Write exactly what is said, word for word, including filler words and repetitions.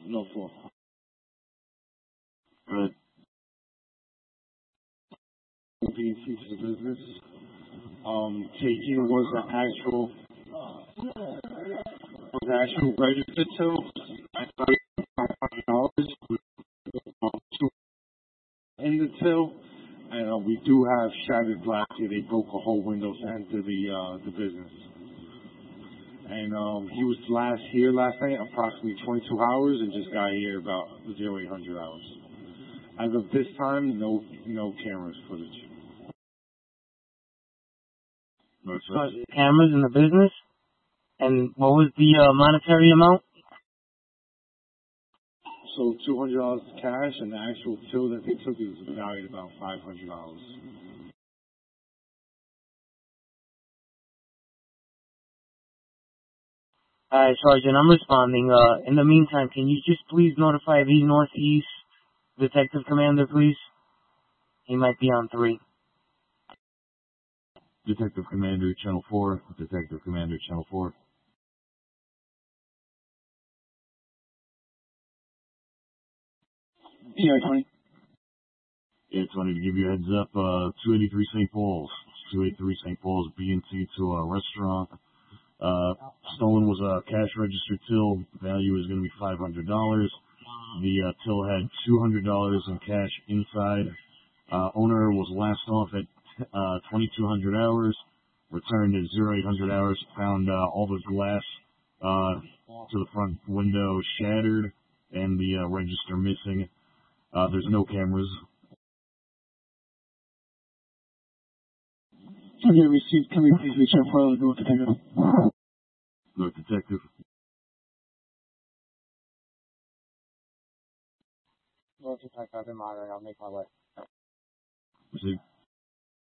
No four. Good. B and C to the business. Um, taking was the actual, was the actual registered till. I thought five hundred dollars in the till. And uh, we do have shattered glass here. They broke a whole window to enter the uh, the business. And um, he was last here last night, approximately twenty-two hours, and just got here about zero eight hundred hours. As of this time, no no cameras footage. So cameras in the business, and what was the uh, monetary amount? So two hundred dollars cash, and the actual till that they took is valued about five hundred dollars. Alright, Sergeant, I'm responding. Uh, in the meantime, can you just please notify the Northeast Detective Commander, please? He might be on three. Detective Commander, Channel four. Detective Commander, Channel four. Yeah, twenty. Yeah, twenty, to give you a heads up, uh, two eighty-three Saint Paul's. two eighty-three Saint Paul's, B and T to a restaurant. Uh, stolen was a cash register till. Value is going to be five hundred dollars. The uh, till had two hundred dollars in cash inside. Uh, owner was last off at uh, twenty-two hundred hours. Returned at zero eight hundred hours. Found uh, all the glass uh, to the front window shattered and the uh, register missing. Uh, there's no cameras. Okay, received. Can we please reach out for the North Detective? North Detective. North Detective, I'm on it. I'll make my way. Received.